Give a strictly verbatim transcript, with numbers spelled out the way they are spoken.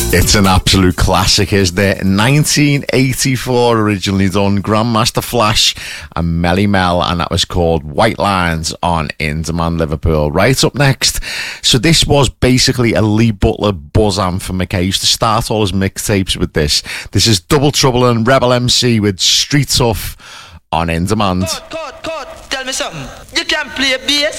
It's an absolute classic, isn't it? nineteen eighty-four, originally done. Grandmaster Flash and Melly Mel, and that was called White Lines on In Demand Liverpool. Right up next, so this was basically a Lee Butler buzz anthem. Okay, he used to start all his mixtapes with this. This is Double Trouble and Rebel M C with Street Tough on In Demand. Cut, cut, cut. Tell me something. You can play bass.